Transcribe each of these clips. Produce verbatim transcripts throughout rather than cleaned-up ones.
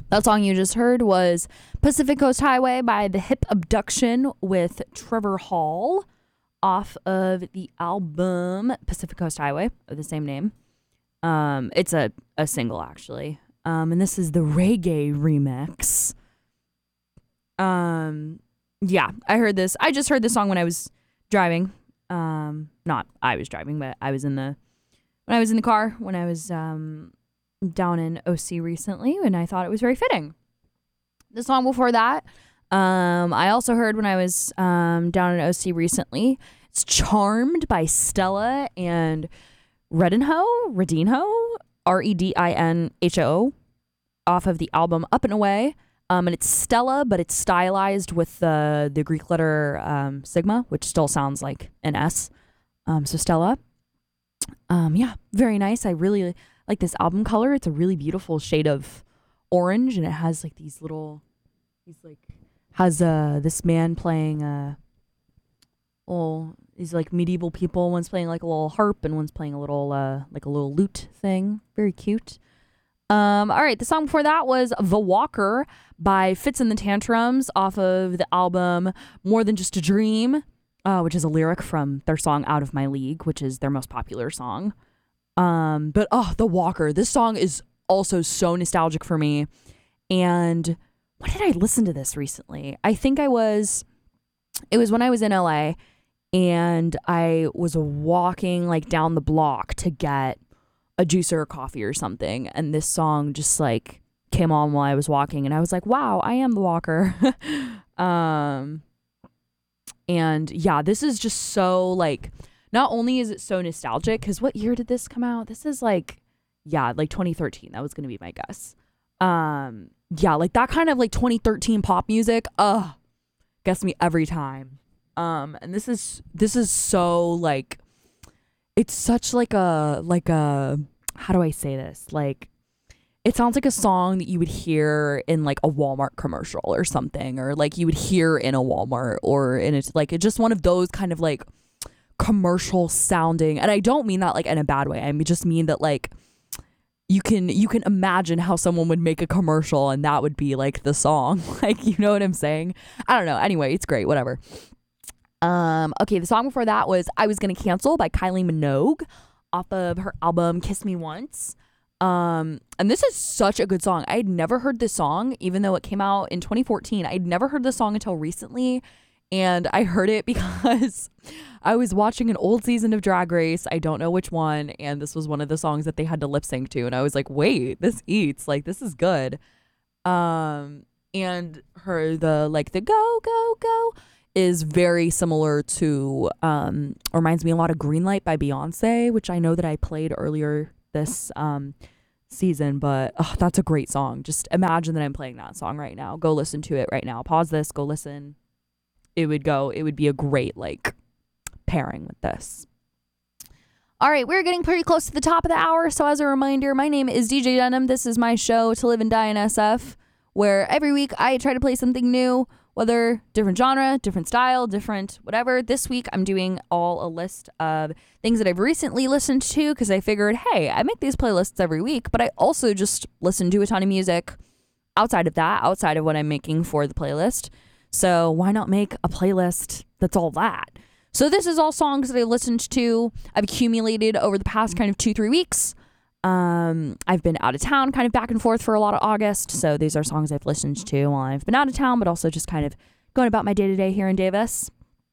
That song you just heard was Pacific Coast Highway by The Hip Abduction with Trevor Hall off of the album Pacific Coast Highway of the same name. Um, it's a, a single, actually. Um, and this is the reggae remix. Um, yeah, I heard this. I just heard this song when I was driving. Um, not I was driving, but I was in the when I was in the car when I was um down in O C recently, and I thought it was very fitting. The song before that, um, I also heard when I was um down in O C recently. It's Charmed by Stella and Redinho, Redinho, R E D I N H O, off of the album Up and Away. Um, and it's Stella, but it's stylized with the the Greek letter um, sigma, which still sounds like an S. Um, so Stella. Um, yeah, very nice. I really like this album color. It's a really beautiful shade of orange, and it has like these little. He's like has uh this man playing uh. Oh, these like medieval people. One's playing like a little harp, and one's playing a little uh like a little lute thing. Very cute. Um, all right, the song before that was The Walker by Fitz and the Tantrums off of the album More Than Just a Dream, uh, which is a lyric from their song Out of My League, which is their most popular song. Um, but oh, The Walker, this song is also so nostalgic for me. And when did I listen to this recently? I think I was, it was when I was in L A and I was walking like down the block to get a juice or a coffee or something, and this song just like came on while I was walking, and I was like, wow, I am the walker. um and yeah, this is just so like, not only is it so nostalgic, because what year did this come out? This is like, yeah, like twenty thirteen. That was gonna be my guess. Um yeah, like that kind of like twenty thirteen pop music, uh gets me every time. Um and this is this is so like, it's such like a, like a, how do I say this? Like, it sounds like a song that you would hear in like a Walmart commercial or something, or like you would hear in a Walmart, or in it's like, it's just one of those kind of like commercial sounding. And I don't mean that like in a bad way. I mean, just mean that like you can, you can imagine how someone would make a commercial and that would be like the song. Like, you know what I'm saying? I don't know. Anyway, it's great. Whatever. Um, okay, the song before that was I Was Gonna Cancel by Kylie Minogue off of her album Kiss Me Once. Um, and this is such a good song. I had never heard this song, even though it came out in twenty fourteen. I'd never heard this song until recently, and I heard it because I was watching an old season of Drag Race. I don't know which one, and this was one of the songs that they had to lip sync to, and I was like, wait, this eats. Like, this is good. Um, and her, the, like, the go, go, go is very similar to, um, reminds me a lot of Green Light by Beyonce, which I know that I played earlier this um, season, but oh, that's a great song. Just imagine that I'm playing that song right now. Go listen to it right now. Pause this, go listen. It would go, it would be a great like pairing with this. All right, we're getting pretty close to the top of the hour. So as a reminder, my name is D J Denim. This is my show, To Live and Die in S F, where every week I try to play something new, whether different genre, different style, different whatever. This week, I'm doing all a list of things that I've recently listened to because I figured, hey, I make these playlists every week, but I also just listen to a ton of music outside of that, outside of what I'm making for the playlist. So why not make a playlist that's all that? So this is all songs that I listened to, I've accumulated over the past kind of two, three weeks. Um, I've been out of town kind of back and forth for a lot of August. So these are songs I've listened to while I've been out of town, but also just kind of going about my day to day here in Davis.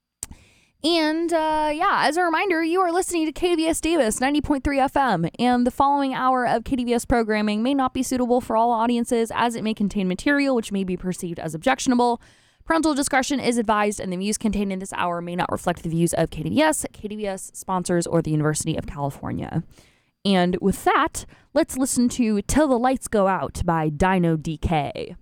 And, uh, yeah, as a reminder, you are listening to K D V S Davis ninety point three F M, and the following hour of K D V S programming may not be suitable for all audiences as it may contain material which may be perceived as objectionable. Parental discretion is advised, and the views contained in this hour may not reflect the views of K D V S, K D V S sponsors, or the University of California. And with that, let's listen to Till the Lights Go Out by Dino D K.